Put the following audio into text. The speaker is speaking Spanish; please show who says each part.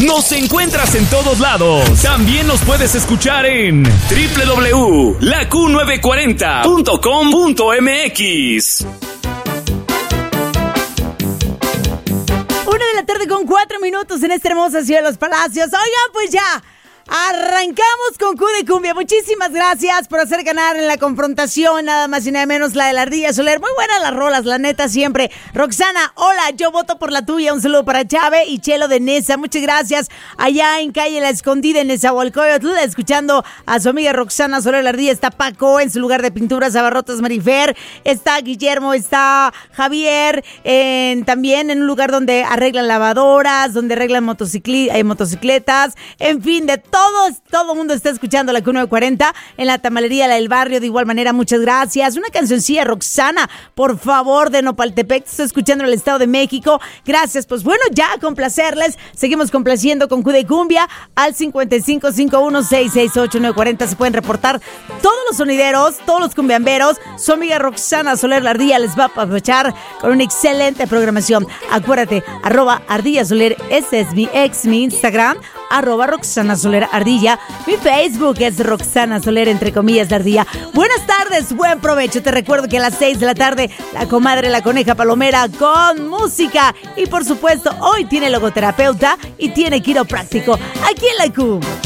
Speaker 1: Nos encuentras en todos lados. También nos puedes escuchar en www.laQ940.com.mx.
Speaker 2: 1:04 en esta hermosa ciudad de Los Palacios. Oigan, pues ya arrancamos con Q de Cumbia. Muchísimas gracias por hacer ganar en la confrontación, nada más y nada menos, la de la Ardilla Soler. Muy buenas las rolas, la neta, siempre. Roxana, hola, yo voto por la tuya. Un saludo para Chave y Chelo de Nesa. Muchas gracias. Allá en Calle La Escondida, en Nezahualcóyotl, escuchando a su amiga Roxana Soler, la Ardilla. Está Paco en su lugar de pinturas, Abarrotas Marifer. Está Guillermo, está Javier, también en un lugar donde arreglan lavadoras, donde arreglan motocicletas. En fin, de todo mundo está escuchando la Q940 en la tamalería del barrio. De igual manera, muchas gracias. Una cancioncilla, Roxana, por favor, de Nopaltepec. Estoy escuchando en el Estado de México. Gracias. Pues bueno, ya complacerles. Seguimos complaciendo con Q de Cumbia al 5551668940. Se pueden reportar todos los sonideros, todos los cumbiamberos. Su amiga Roxana Soler, la Ardilla, les va a aprovechar con una excelente programación. Acuérdate, @Ardilla Soler, ese es mi Instagram, @Roxana Soler Ardilla. Mi Facebook es Roxana Soler, entre comillas, la Ardilla. Buenas tardes, buen provecho. Te recuerdo que a las 6 de la tarde, la comadre La Coneja Palomera con música. Y por supuesto, hoy tiene logoterapeuta y tiene quiropráctico. Aquí en la Q.